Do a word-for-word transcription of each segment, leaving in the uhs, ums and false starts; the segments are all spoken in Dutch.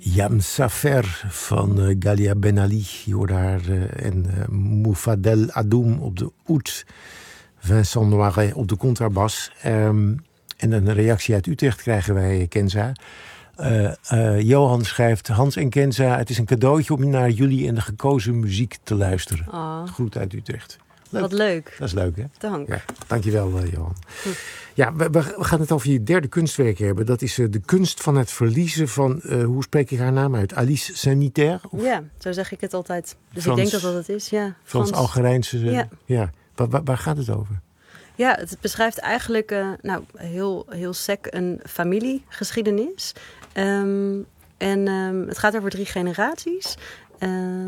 Yamsafer van uh, Galia Ben Ali. Je hoorde haar uh, en uh, Moufadel Adoum op de oud. Vincent Noiret op de contrabas. Um, en een reactie uit Utrecht krijgen wij, Kenza. Uh, uh, Johan schrijft: Hans en Kenza, het is een cadeautje om naar jullie en de gekozen muziek te luisteren. Oh. Groet uit Utrecht. Leuk. Wat leuk. Dat is leuk, hè? Dank. Ja, dankjewel, uh, Johan. Hm. Ja, we, we gaan het over je derde kunstwerk hebben. Dat is uh, de kunst van het verliezen van, uh, hoe spreek ik haar naam uit? Alice Saint-Nitter? Ja, zo zeg ik het altijd. Dus Frans, ik denk dat dat het is, ja. Frans-Algerijnse. Uh, ja. ja. Waar, waar, waar gaat het over? Ja, het beschrijft eigenlijk, uh, nou, heel, heel sec een familiegeschiedenis. Um, en um, het gaat over drie generaties. Uh,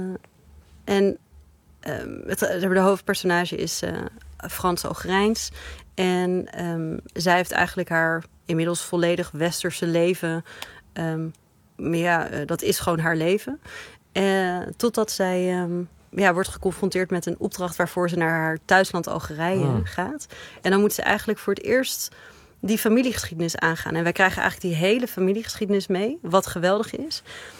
en um, het, de hoofdpersonage is uh, Frans-Algerijns. En um, zij heeft eigenlijk haar inmiddels volledig westerse leven. Um, maar ja, uh, dat is gewoon haar leven. Uh, totdat zij um, ja, wordt geconfronteerd met een opdracht waarvoor ze naar haar thuisland Algerije oh. gaat. En dan moet ze eigenlijk voor het eerst die familiegeschiedenis aangaan. En wij krijgen eigenlijk die hele familiegeschiedenis mee, wat geweldig is.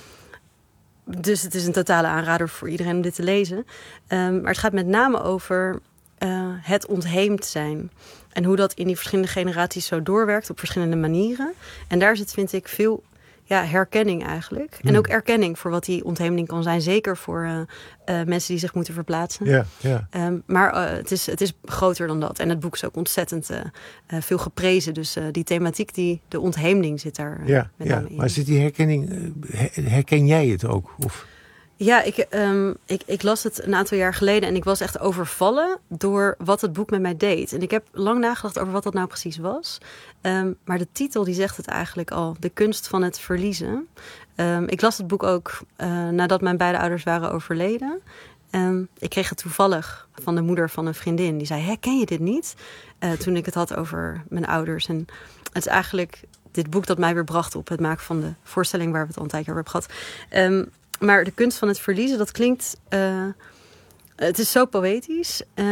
Dus het is een totale aanrader voor iedereen om dit te lezen. Um, maar het gaat met name over uh, het ontheemd zijn. En hoe dat in die verschillende generaties zo doorwerkt op verschillende manieren. En daar zit, vind ik, veel ja, herkenning eigenlijk. Hmm. En ook erkenning voor wat die ontheemding kan zijn. Zeker voor uh, uh, mensen die zich moeten verplaatsen. Ja, ja. Um, maar uh, het, is, het is groter dan dat. En het boek is ook ontzettend uh, uh, veel geprezen. Dus uh, die thematiek, die, de ontheemding zit daar uh, ja, met ja. name in. Maar zit die herkenning, uh, herken jij het ook? Of? Ja, ik, um, ik, ik las het een aantal jaar geleden en ik was echt overvallen door wat het boek met mij deed. En ik heb lang nagedacht over wat dat nou precies was. Um, maar de titel die zegt het eigenlijk al, de kunst van het verliezen. Um, ik las het boek ook uh, nadat mijn beide ouders waren overleden. Um, ik kreeg het toevallig van de moeder van een vriendin. Die zei, hè, ken je dit niet? Uh, toen ik het had over mijn ouders. En het is eigenlijk dit boek dat mij weer bracht op het maken van de voorstelling waar we het al een tijdje over hebben gehad. Um, Maar de kunst van het verliezen, dat klinkt... Uh, het is zo poëtisch. Uh,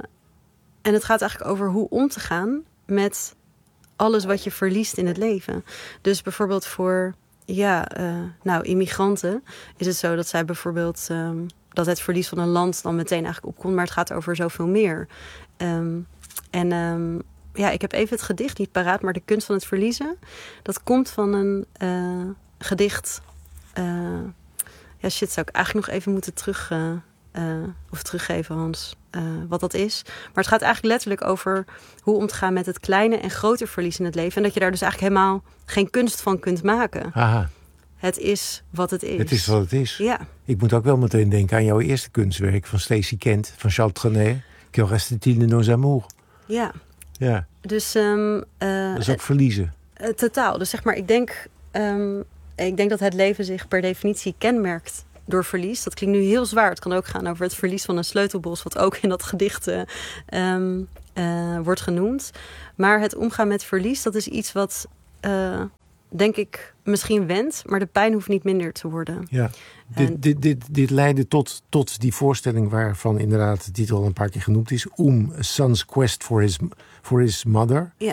en het gaat eigenlijk over hoe om te gaan met alles wat je verliest in het leven. Dus bijvoorbeeld voor ja, uh, nou, immigranten is het zo dat zij bijvoorbeeld... Um, dat het verlies van een land dan meteen eigenlijk opkomt. Maar het gaat over zoveel meer. Um, en um, ja, ik heb even het gedicht niet paraat, maar de kunst van het verliezen... dat komt van een uh, gedicht... Uh, Ja, shit, zou ik eigenlijk nog even moeten terug, uh, uh, of teruggeven, Hans, uh, wat dat is. Maar het gaat eigenlijk letterlijk over hoe om te gaan met het kleine en grote verlies in het leven. En dat je daar dus eigenlijk helemaal geen kunst van kunt maken. Aha. Het is wat het is. Het is wat het is. Ja. Ik moet ook wel meteen denken aan jouw eerste kunstwerk van Stacey Kent, van Charles Trenet. Que reste-t-il de nos amours? Ja. Ja. Dus... Um, uh, dat is ook verliezen. Uh, totaal. Dus zeg maar, ik denk... Um, Ik denk dat het leven zich per definitie kenmerkt door verlies. Dat klinkt nu heel zwaar. Het kan ook gaan over het verlies van een sleutelbos... wat ook in dat gedicht uh, um, uh, wordt genoemd. Maar het omgaan met verlies, dat is iets wat... Uh, denk ik misschien wendt, maar de pijn hoeft niet minder te worden. Ja. En... Dit, dit, dit, dit leidde tot, tot die voorstelling waarvan inderdaad de titel al een paar keer genoemd is. Oem, A Son's Quest for His, for his Mother. Ja.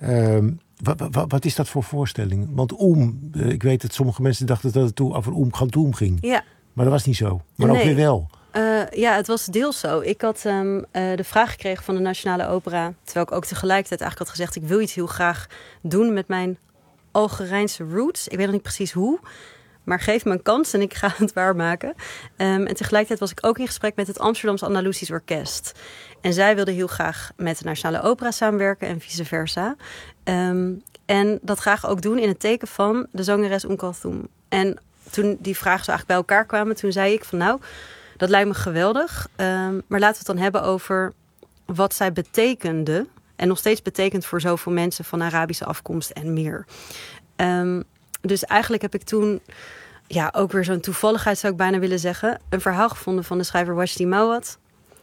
Um, Wat, wat, wat is dat voor voorstelling? Want Oem, ik weet dat sommige mensen dachten dat het toe over Oem Galtoum ging. Ja. Maar dat was niet zo. Maar nee. ook weer wel. Uh, ja, het was deels zo. Ik had um, uh, de vraag gekregen van de Nationale Opera... terwijl ik ook tegelijkertijd eigenlijk had gezegd... ik wil iets heel graag doen met mijn Algerijnse roots. Ik weet nog niet precies hoe... maar geef me een kans en ik ga het waarmaken. Um, en tegelijkertijd was ik ook in gesprek met het Amsterdamse Andalusisch Orkest. En zij wilden heel graag met de Nationale Opera samenwerken en vice versa. Um, en dat graag ook doen in het teken van de zangeres Oum Kalthoum. En toen die vragen zo eigenlijk bij elkaar kwamen, toen zei ik van nou, dat lijkt me geweldig. Um, maar laten we het dan hebben over wat zij betekende. En nog steeds betekent voor zoveel mensen van Arabische afkomst en meer. Um, dus eigenlijk heb ik toen... ja, ook weer zo'n toevalligheid zou ik bijna willen zeggen... een verhaal gevonden van de schrijver Wajdi Mouawad...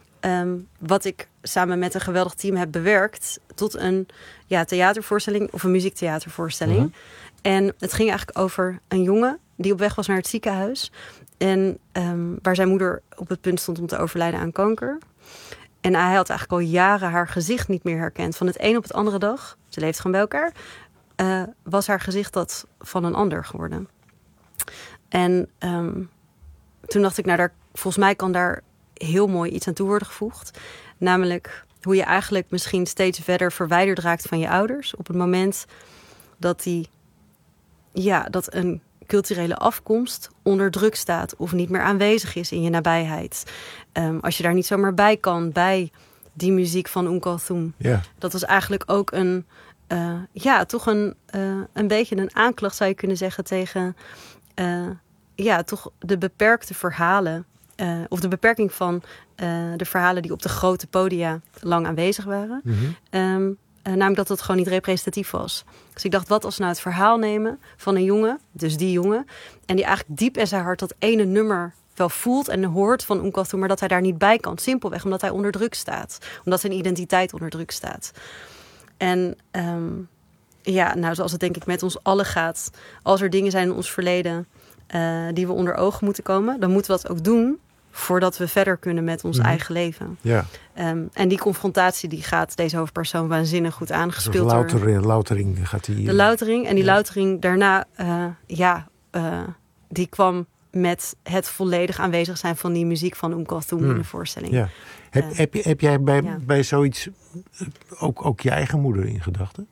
Um, wat ik samen met een geweldig team heb bewerkt... tot een ja, theatervoorstelling of een muziektheatervoorstelling. Uh-huh. En het ging eigenlijk over een jongen... die op weg was naar het ziekenhuis... en um, waar zijn moeder op het punt stond om te overlijden aan kanker. En hij had eigenlijk al jaren haar gezicht niet meer herkend. Van het een op het andere dag, ze leeft gewoon bij elkaar... Uh, was haar gezicht dat van een ander geworden... En um, toen dacht ik, nou, daar, volgens mij kan daar heel mooi iets aan toe worden gevoegd. Namelijk hoe je eigenlijk misschien steeds verder verwijderd raakt van je ouders. Op het moment dat, die, ja, dat een culturele afkomst onder druk staat of niet meer aanwezig is in je nabijheid. Um, als je daar niet zomaar bij kan, bij die muziek van Umm Kulthum. Ja. Dat was eigenlijk ook een, uh, ja, toch een, uh, een beetje een aanklacht, zou je kunnen zeggen, tegen uh, ja, toch de beperkte verhalen. Uh, of de beperking van uh, de verhalen die op de grote podia lang aanwezig waren. Mm-hmm. Um, uh, namelijk dat het gewoon niet representatief was. Dus ik dacht, wat als we nou het verhaal nemen van een jongen, dus die jongen, en die eigenlijk diep in zijn hart dat ene nummer wel voelt en hoort van Umm Kulthum, maar dat hij daar niet bij kan. Simpelweg omdat hij onder druk staat. Omdat zijn identiteit onder druk staat. En um, ja, nou, zoals het denk ik met ons allen gaat, als er dingen zijn in ons verleden uh, die we onder ogen moeten komen, dan moeten we dat ook doen voordat we verder kunnen met ons mm-hmm. eigen leven. Ja. Um, en die confrontatie die gaat deze hoofdpersoon waanzinnig goed aangespeeld. Dus louter, loutering gaat hij. De loutering. En die ja. loutering daarna, uh, ja, uh, die kwam met het volledig aanwezig zijn van die muziek van Umm Kulthum mm. in de voorstelling. Ja. Heb, uh, heb, je, heb jij bij, ja. bij zoiets ook, ook je eigen moeder in gedachten?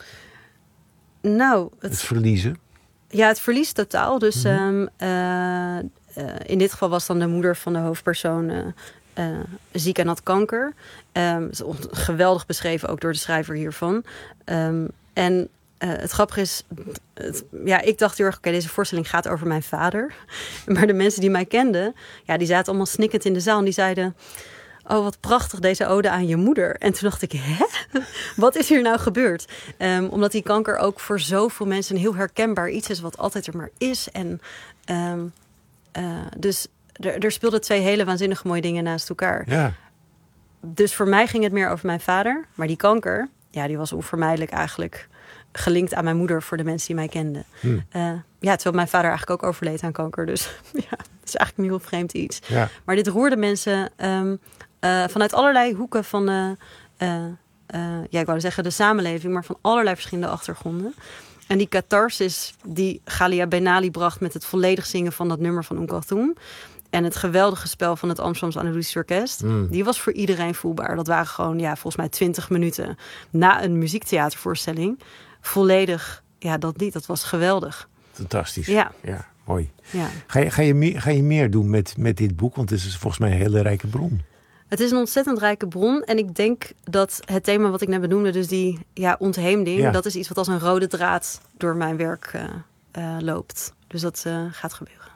Nou, het, het verliezen? Ja, het verlies totaal. Dus mm-hmm. um, uh, uh, in dit geval was dan de moeder van de hoofdpersoon uh, uh, ziek en had kanker. Um, is geweldig beschreven ook door de schrijver hiervan. Um, en Uh, het grappige is, het, ja, ik dacht heel erg, oké, okay, deze voorstelling gaat over mijn vader. Maar de mensen die mij kenden, ja, die zaten allemaal snikkend in de zaal en die zeiden, oh, wat prachtig, deze ode aan je moeder. En toen dacht ik, hè? Wat is hier nou gebeurd? Um, omdat die kanker ook voor zoveel mensen een heel herkenbaar iets is, wat altijd er maar is. En um, uh, dus er, er speelden twee hele waanzinnige mooie dingen naast elkaar. Ja. Dus voor mij ging het meer over mijn vader. Maar die kanker, ja, die was onvermijdelijk eigenlijk gelinkt aan mijn moeder voor de mensen die mij kenden. Hmm. Uh, ja, terwijl mijn vader eigenlijk ook overleed aan kanker. Dus ja, het is eigenlijk een heel vreemd iets. Ja. Maar dit roerde mensen um, uh, vanuit allerlei hoeken van de, uh, uh, ja, ik wou zeggen de samenleving, maar van allerlei verschillende achtergronden. En die catharsis die Galia Benali bracht met het volledig zingen van dat nummer van Umm Kulthum en het geweldige spel van het Amsterdamse Andalusisch Orkest, mm. die was voor iedereen voelbaar. Dat waren gewoon, ja, volgens mij twintig minuten na een muziektheatervoorstelling. Volledig, ja, dat niet. Dat was geweldig. Fantastisch. Ja. Ja, mooi. Ja. Ga je, ga je, meer, ga je meer doen met, met dit boek? Want het is volgens mij een hele rijke bron. Het is een ontzettend rijke bron. En ik denk dat het thema wat ik net benoemde, dus die ja, ontheemding, ja. dat is iets wat als een rode draad door mijn werk uh, uh, loopt. Dus dat uh, gaat gebeuren.